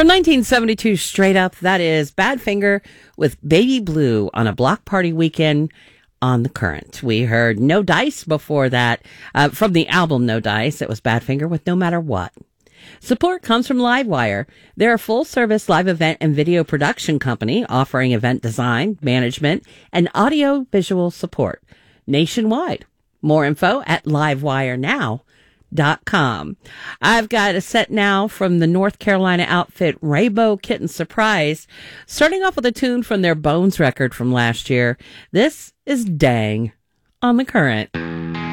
From 1972, straight up, that is Badfinger with Baby Blue on a block party weekend on The Current. We heard No Dice before that. From the album No Dice, it was Badfinger with No Matter What. Support comes from Livewire. They're a full-service live event and video production company offering event design, management, and audio-visual support nationwide. More info at livewirenow.com. I've got a set now from the North Carolina outfit Rainbow Kitten Surprise, starting off with a tune from their Bones record from last year. This is Dang on The Current.